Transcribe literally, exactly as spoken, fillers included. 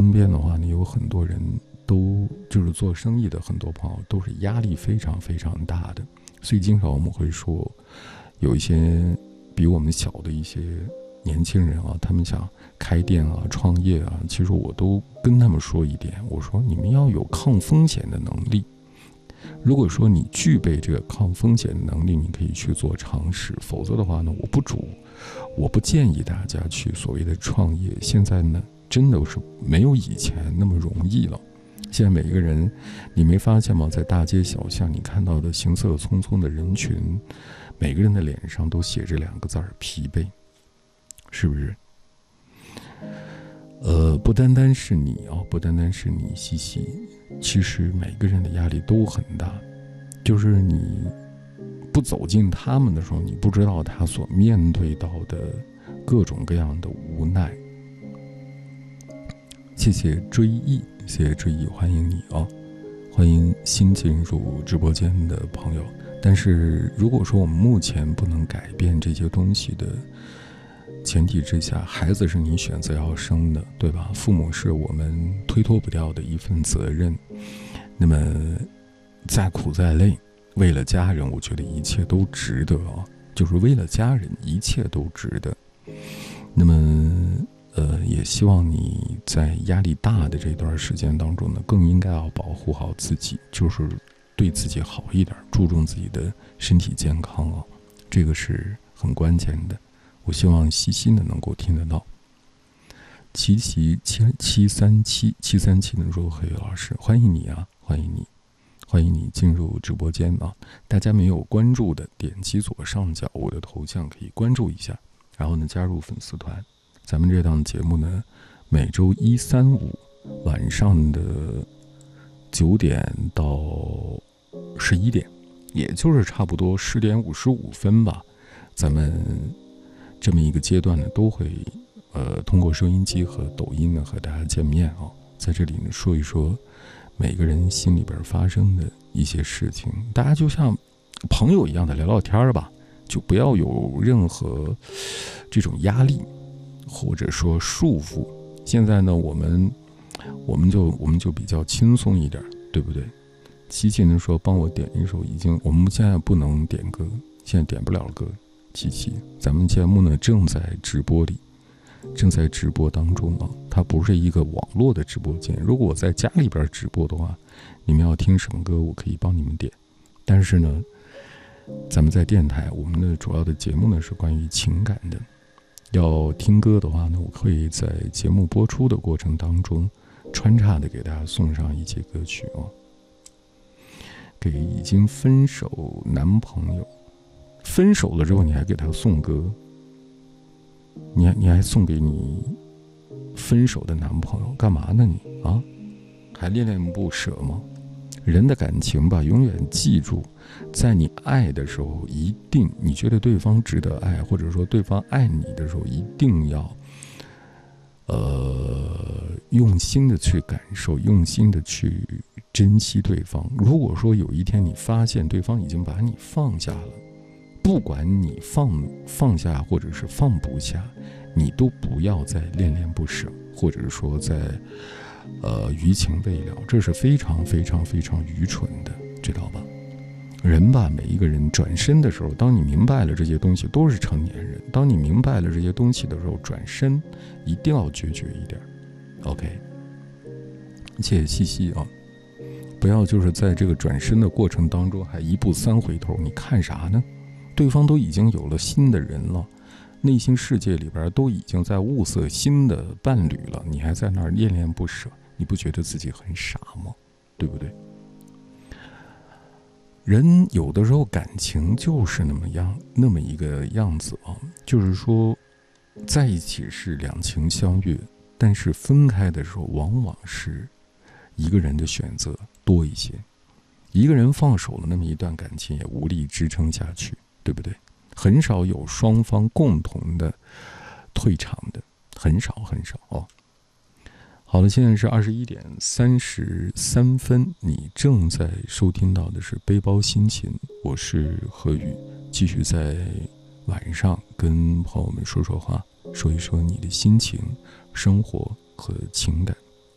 身边的话呢，有很多人都就是做生意的很多朋友都是压力非常非常大的，所以经常我们会说，有一些比我们小的一些年轻人啊，他们想开店啊、创业啊，其实我都跟他们说一点，我说你们要有抗风险的能力。如果说你具备这个抗风险的能力，你可以去做尝试，否则的话呢，我不主，我不建议大家去所谓的创业。现在呢，真的是没有以前那么容易了。现在每一个人，你没发现吗？在大街小巷，你看到的行色匆匆的人群，每个人的脸上都写着两个字儿：疲惫，是不是？呃，不单单是你啊，不单单是你西西，其实每个人的压力都很大。就是你不走进他们的时候，你不知道他所面对到的各种各样的无奈。谢谢追忆，谢谢追忆，欢迎你啊，欢迎新进入直播间的朋友。但是如果说我们目前不能改变这些东西的前提之下，孩子是你选择要生的，对吧？父母是我们推脱不掉的一份责任。那么再苦再累，为了家人，我觉得一切都值得啊！就是为了家人，一切都值得。那么呃，也希望你在压力大的这段时间当中呢，更应该要保护好自己，就是对自己好一点，注重自己的身体健康啊，这个是很关键的。我希望细心的能够听得到。琪琪七七三七七三七能说黑老师，欢迎你啊，欢迎你，欢迎你进入直播间啊！大家没有关注的，点击左上角我的头像可以关注一下，然后呢加入粉丝团。咱们这档节目呢，每周一三五晚上的九点到十一点，也就是差不多十点五十五分吧，咱们这么一个阶段呢，都会呃通过收音机和抖音呢和大家见面啊，在这里呢说一说每个人心里边发生的一些事情，大家就像朋友一样的聊聊天吧，就不要有任何这种压力或者说束缚。现在呢，我们我们就我们就比较轻松一点，对不对？琪琪呢说帮我点一首，已经我们现在不能点歌，现在点不了歌。琪琪，咱们节目呢正在直播里，正在直播当中啊，它不是一个网络的直播间。如果我在家里边直播的话，你们要听什么歌，我可以帮你们点。但是呢，咱们在电台，我们的主要的节目呢是关于情感的。要听歌的话呢，我可以在节目播出的过程当中穿插的给大家送上一些歌曲啊。给已经分手男朋友，分手了之后你还给他送歌，你还你还送给你分手的男朋友干嘛呢你啊？还恋恋不舍吗？人的感情吧，永远记住，在你爱的时候，一定你觉得对方值得爱，或者说对方爱你的时候，一定要呃用心的去感受，用心的去珍惜对方。如果说有一天你发现对方已经把你放下了，不管你放放下或者是放不下，你都不要再恋恋不舍，或者说在呃余情未了，这是非常非常非常愚蠢的，知道吧？人吧，每一个人转身的时候，当你明白了这些东西都是成年人，当你明白了这些东西的时候，转身一定要决绝一点。 OK， 谢谢西西啊，不要就是在这个转身的过程当中还一步三回头，你看啥呢？对方都已经有了新的人了，内心世界里边都已经在物色新的伴侣了，你还在那儿恋恋不舍，你不觉得自己很傻吗？对不对？人有的时候感情就是那么样，那么一个样子啊，就是说在一起是两情相悦，但是分开的时候往往是一个人的选择多一些，一个人放手了，那么一段感情也无力支撑下去，对不对？很少有双方共同的退场的，很少很少哦。好了，现在是二十一点三十三分，你正在收听到的是背包心情，我是何宇，继续在晚上跟朋友们说说话，说一说你的心情、生活和情感。